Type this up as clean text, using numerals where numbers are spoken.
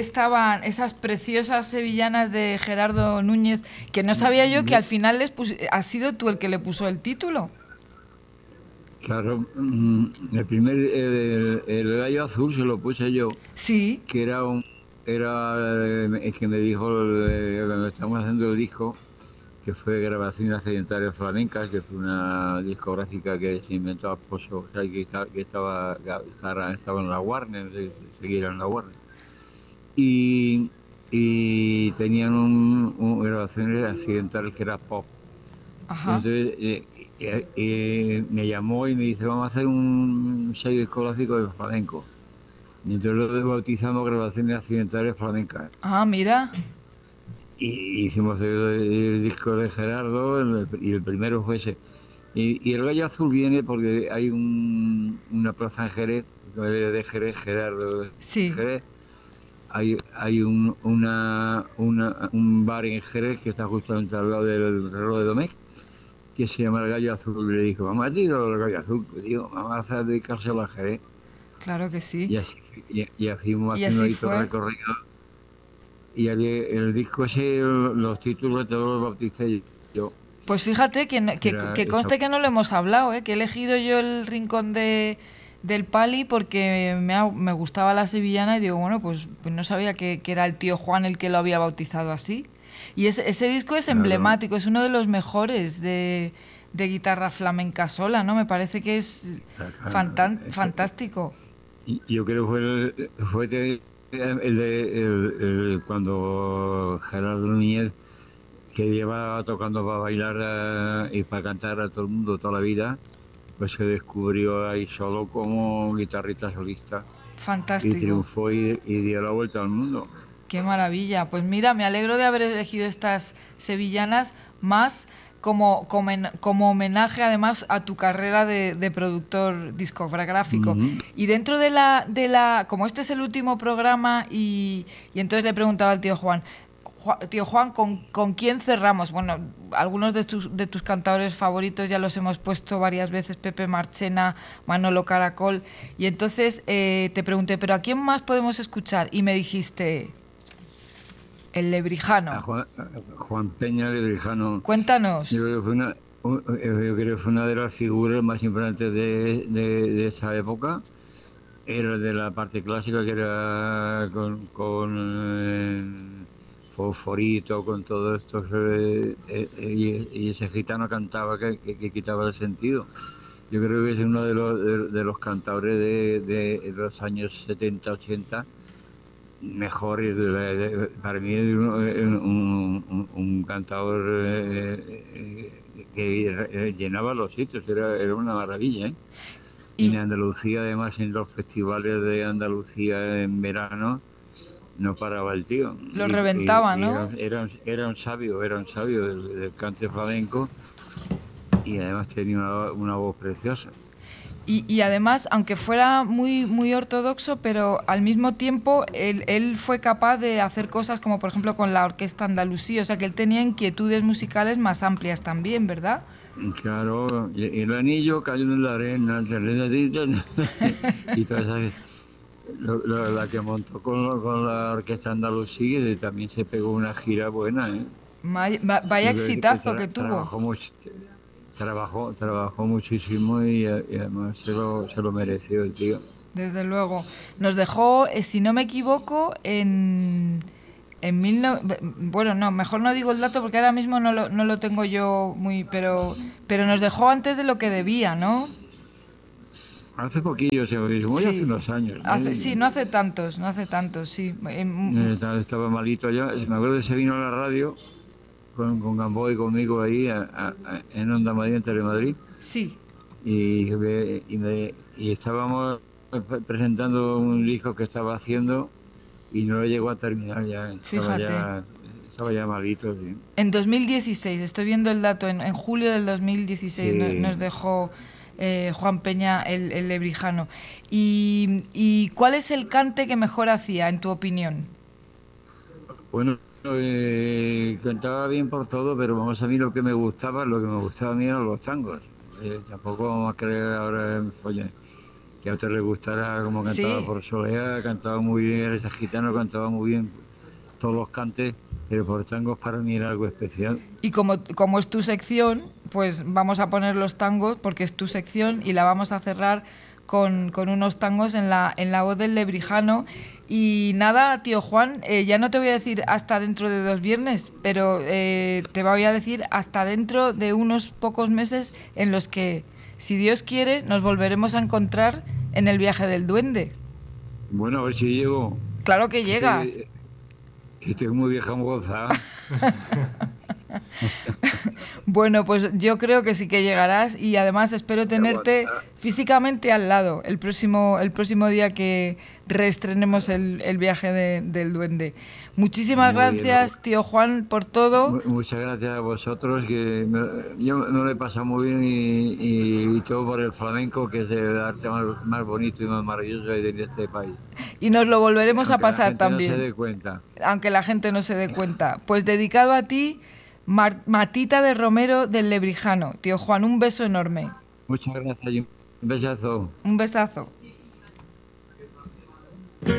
estaban esas preciosas sevillanas de Gerardo Núñez, que no sabía yo que al final has sido tú el que le puso el título. Claro, el gallo azul se lo puse yo, Sí, que era el que me dijo cuando estábamos haciendo el disco, que fue Grabaciones Accidentales Flamencas, que fue una discográfica que se inventó a Pozo, o sea, estaba en la Warner, seguía en la Warner. Y, y tenían grabaciones accidentales que era pop. Y ajá. entonces me llamó y me dice, vamos a hacer un sello discográfico de flamenco. Y entonces lo bautizamos Grabaciones Accidentales Flamencas. Ah, mira. Y hicimos el disco de Gerardo y el primero fue ese. Y el Gallo Azul viene porque hay una plaza en Jerez, de Jerez, Gerardo de Sí. Jerez. Hay un bar en Jerez que está justamente al lado del reloj de Domecq, que se llama el Gallo Azul. Y le dijo, vamos a tirar el Gallo Azul. Pues digo, vamos a hacer dedicárselo a Jerez. Claro que sí. Y así fuimos Y haciendo así ahí todo el fue. recorrido. Y el disco ese, los títulos todos los bauticé yo. Pues fíjate que, Era que esa. conste que no lo hemos hablado, ¿eh? Que he elegido yo el rincón del Pali porque me gustaba la sevillana y digo, bueno, pues no sabía que era el tío Juan el que lo había bautizado así. Y ese disco es Claro. emblemático, es uno de los mejores de guitarra flamenca sola, ¿no? Me parece que es Claro, fantástico. y yo creo que cuando Gerardo Núñez, que llevaba tocando para bailar y para cantar a todo el mundo toda la vida, pues se descubrió ahí solo como guitarrista solista y Fantástico. triunfó y dio la vuelta al mundo. Qué maravilla. Pues mira, me alegro de haber elegido estas sevillanas más como homenaje además a tu carrera de productor discográfico. Ujú. Y dentro como este es el último programa y entonces le preguntaba al tío Juan, tío Juan, ¿con quién cerramos? Bueno, algunos de tus cantadores favoritos ya los hemos puesto varias veces, Pepe Marchena, Manolo Caracol, y entonces te pregunté, ¿pero a quién más podemos escuchar? Y me dijiste, el Lebrijano. A Juan Peña Lebrijano, yo Cuéntanos. creo que yo creo que fue una de las figuras más importantes de esa época. Era de la parte clásica, que era con Fosforito, con todo esto, y ese gitano cantaba que quitaba el sentido. Yo creo que es uno de los cantadores de los años 70 80 mejores. Para mí es un cantador que llenaba los sitios, era una maravilla, ¿eh? Y en Y Andalucía, además, en los festivales de Andalucía en verano, no paraba el tío. lo reventaba, Y ¿no? era un sabio del cante flamenco, y además tenía una voz preciosa. Y además, aunque fuera muy ortodoxo, pero al mismo tiempo él fue capaz de hacer cosas como, por ejemplo, con la Orquesta Andalusí. O sea, que él tenía inquietudes musicales más amplias también, ¿verdad? Y claro, y el anillo cayó en la arena, y toda esa, la que montó con la Orquesta Andalusí, también se pegó una gira buena, ¿eh? Vaya Yo creo que exitazo que tuvo. trabajó muchísimo, y además se lo mereció el tío. Desde luego. Nos dejó, si no me equivoco, bueno, no, mejor no digo el dato porque ahora mismo no lo tengo yo muy... Pero nos dejó antes de lo que debía, ¿no? Hace poquillo, se lo ya hace Sí. unos años, Sí, ¿eh? no hace tantos, sí. Estaba malito ya. Me acuerdo que se vino a la radio con Gamboa y conmigo ahí en Onda Madrid, en Telemadrid, Sí, y estábamos presentando un disco que estaba haciendo y no lo llegó a terminar ya. Estaba fíjate. ya, estaba ya malito, sí. En 2016, estoy viendo el dato, en julio del 2016 nos Sí. dejó Juan Peña el lebrijano. Y cuál es el cante que mejor hacía, en tu opinión? Bueno, cantaba bien por todo, pero vamos, a mí lo que me gustaba a mí eran los tangos. Tampoco vamos a creer ahora en follón. que a usted le gustara como cantaba Sí. por Soleá, cantaba muy bien, ese gitano cantaba muy bien todos los cantes, pero por tangos para mí era algo especial. Y como es tu sección, pues vamos a poner los tangos porque es tu sección y la vamos a cerrar con unos tangos en la voz del Lebrijano. Y nada, tío Juan, ya no te voy a decir hasta dentro de 2 viernes, pero te voy a decir hasta dentro de unos pocos meses en los que, si Dios quiere, nos volveremos a encontrar en el viaje del duende. Bueno, a ver si llego, Claro que que llegas. estoy muy vieja moza. Bueno, pues yo creo que sí que llegarás y además espero Ya tenerte aguanta. físicamente al lado el próximo día que reestrenemos el viaje del duende. Muchísimas Muy bien. gracias, tío Juan, por todo. Muchas gracias a vosotros, que yo no le he pasado muy bien y todo por el flamenco, que es el arte más bonito y más maravilloso de este país. Y nos lo volveremos a Aunque la pasar gente no se también, dé cuenta. aunque la gente no se dé cuenta. Pues dedicado a ti, Matita de Romero del Lebrijano. Tío Juan, un beso enorme. Muchas gracias y un besazo. Un besazo.